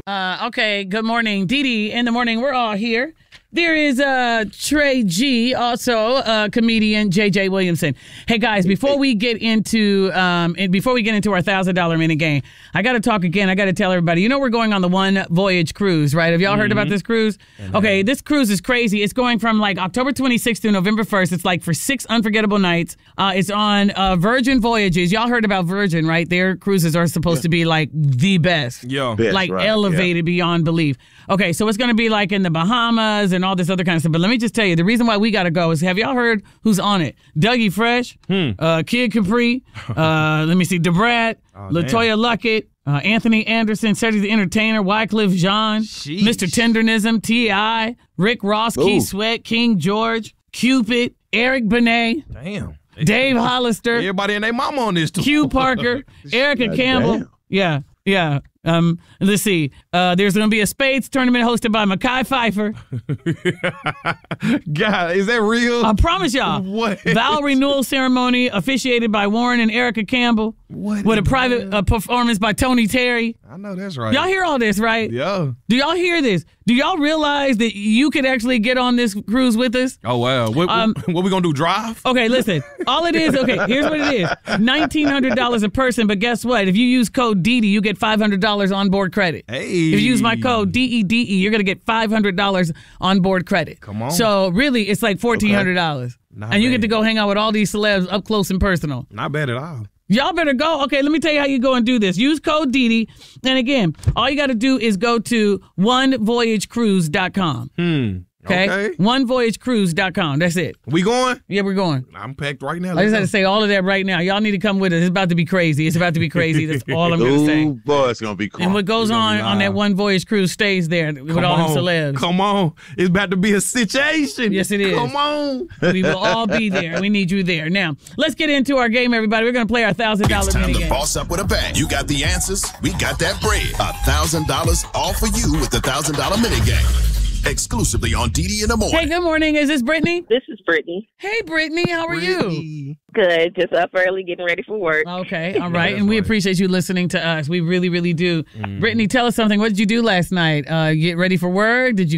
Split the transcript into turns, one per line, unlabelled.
Okay, good morning. Dee Dee in the morning. We're all here. There is Trey G, also comedian JJ Williamson. Hey guys, before we get into our $1,000 minute game, I got to talk again. I got to tell everybody. You know we're going on the One Voyage cruise, right? Have y'all heard about this cruise? Okay, this cruise is crazy. It's going from like October 26th to November 1st. It's like for 6 unforgettable nights. It's on Virgin Voyages. Y'all heard about Virgin, right? Their cruises are supposed to be like the best.
Yeah,
like right. Elevated beyond belief. Okay, so it's going to be like in the Bahamas and all this other kind of stuff. But let me just tell you, the reason why we got to go is, have y'all heard who's on it? Dougie Fresh, Kid Capri, let me see, DeBrat, LaToya Luckett, Anthony Anderson, Cedric the Entertainer, Wycliffe Jean, Mr. Tendernism, T.I., Rick Ross, Keith Sweat, King George, Cupid, Eric Benet.
Damn.
Dave Hollister.
Everybody and their mama on this too.
Q Parker, Erica Campbell. Damn. Yeah. Let's see. There's going to be a spades tournament hosted by Mekhi Phifer.
God, is that real?
I promise y'all.
What?
Vow renewal ceremony officiated by Warren and Erica Campbell.
What?
With a private performance by Tony Terry.
I know that's right.
Y'all hear all this, right?
Yeah.
Do y'all hear this? Do y'all realize that you could actually get on this cruise with us?
Oh, wow. What we going to do, drive?
Okay, listen. All it is, here's what it is. $1,900 a person, but guess what? If you use code DD, you get $500 on board credit.
Hey.
If you use my code DEDE, you're going to get $500 on board credit.
Come on.
So really, it's like $1,400. And you get to go hang out with all these celebs up close and personal.
Not bad at all.
Y'all better go. Okay, let me tell you how you go and do this. Use code DD. And again, all you got to do is go to onevoyagecruise.com. Okay? Onevoyagecruise.com. That's it.
We going?
Yeah, we're going.
I'm packed right now.
I just had to say all of that right now. Y'all need to come with us. It's about to be crazy. It's about to be crazy. That's all I'm going to say.
Oh, boy, it's going to be cool.
And what goes on that One Voyage cruise stays there with all them celebs.
Come on. It's about to be a situation.
Yes, it is.
Come on.
We will all be there. We need you there. Now, let's get into our game, everybody. We're going to play our $1,000
It's time
mini
to
game.
boss up with a bang. You got the answers. We got that bread. $1,000 all for you with the $1,000 mini game. Exclusively on DD in the morning.
Hey, good morning. Is this Brittany?
This is Brittany.
Hey, Brittany. How are you?
Good. Just up early, getting ready for work.
Okay. All right. And we appreciate you listening to us. We really, really do. Brittany, tell us something. What did you do last night? Get ready for work? Did you